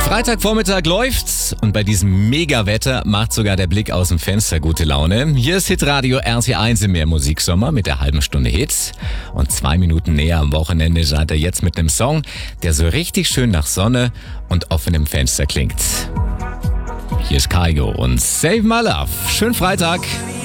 Freitagvormittag läuft's und bei diesem Megawetter macht sogar der Blick aus dem Fenster gute Laune. Hier ist Hitradio RT1 im Mehrmusiksommer mit der halben Stunde Hits. Und 2 Minuten näher am Wochenende seid ihr jetzt mit einem Song, der so richtig schön nach Sonne und offenem Fenster klingt. Hier ist Kygo und Save My Love. Schönen Freitag!